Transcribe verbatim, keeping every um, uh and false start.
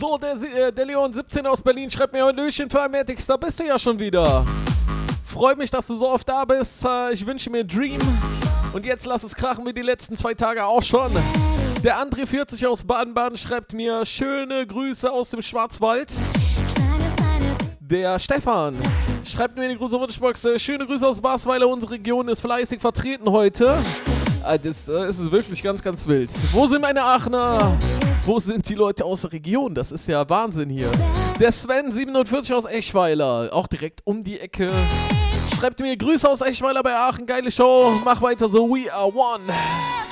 So, der, äh, der Leon siebzehn aus Berlin schreibt mir, Hallöchen, Flamatix, da bist du ja schon wieder. Freut mich, dass du so oft da bist. Äh, ich wünsche mir Dream. Und jetzt lass es krachen wie die letzten zwei Tage auch schon. Der André vierzig aus Baden-Baden schreibt mir, schöne Grüße aus dem Schwarzwald. Der Stefan schreibt mir in die große Wunschbox, äh, schöne Grüße aus Basweiler, unsere Region ist fleißig vertreten heute. Äh, das äh, ist wirklich ganz, ganz wild. Wo sind meine Aachener? Wo sind die Leute aus der Region? Das ist ja Wahnsinn hier. Der Sven siebenundvierzig aus Eschweiler, auch direkt um die Ecke. Schreibt mir Grüße aus Eschweiler bei Aachen, geile Show. Mach weiter so, we are one.